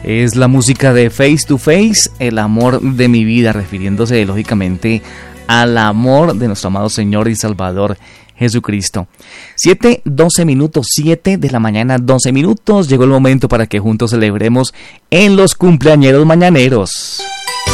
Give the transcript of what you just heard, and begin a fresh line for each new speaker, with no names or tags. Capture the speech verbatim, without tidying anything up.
Es la música de Face to Face, el amor de mi vida, refiriéndose lógicamente al amor de nuestro amado Señor y Salvador Jesucristo. siete, doce minutos, siete de la mañana, doce minutos. Llegó el momento para que juntos celebremos en los cumpleañeros mañaneros.